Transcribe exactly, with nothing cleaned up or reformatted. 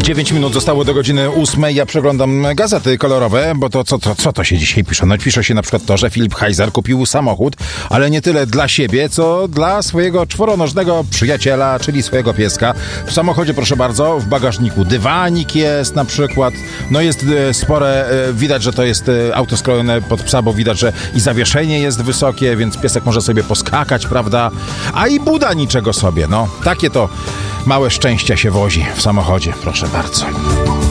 dziewięć minut zostało do godziny ósmej. Ja przeglądam gazety kolorowe, bo to co, to co to się dzisiaj pisze? No pisze się na przykład to, że Filip Heiser kupił samochód, ale nie tyle dla siebie, co dla swojego czworonożnego przyjaciela, czyli swojego pieska. W samochodzie, proszę bardzo, w bagażniku dywanik jest na przykład. No jest e, spore, e, widać, że to jest e, auto skrojone pod psa, bo widać, że i zawieszenie jest wysokie, więc piesek może sobie poskakać, prawda? A i buda niczego sobie, no. Takie to małe szczęścia się wozi w samochodzie, proszę bardzo.